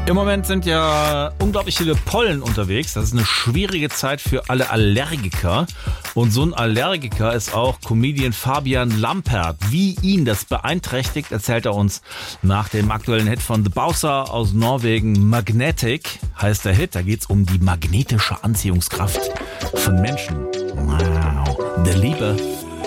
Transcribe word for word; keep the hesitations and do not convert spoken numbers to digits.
Im Moment sind ja unglaublich viele Pollen unterwegs. Das ist eine schwierige Zeit für alle Allergiker. Und so ein Allergiker ist auch Comedian Fabian Lampert. Wie ihn das beeinträchtigt, erzählt er uns nach dem aktuellen Hit von The Bowser aus Norwegen. Magnetic heißt der Hit. Da geht's um die magnetische Anziehungskraft von Menschen. Wow, der Liebe.